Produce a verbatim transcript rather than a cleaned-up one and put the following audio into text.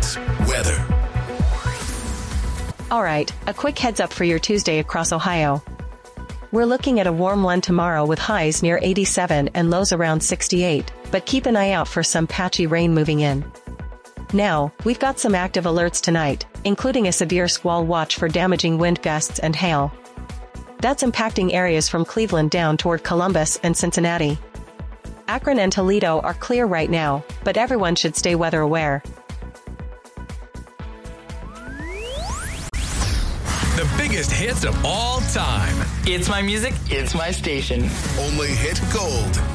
Hits weather. All right, a quick heads up for your Tuesday across Ohio. We're looking at a warm one tomorrow with highs near eighty-seven and lows around sixty-eight, but keep an eye out for some patchy rain moving in. Now, we've got some active alerts tonight, including a severe squall watch for damaging wind gusts and hail. That's impacting areas from Cleveland down toward Columbus and Cincinnati. Akron and Toledo are clear right now, but everyone should stay weather aware. The biggest hits of all time. It's my music, it's my station. Only hit gold.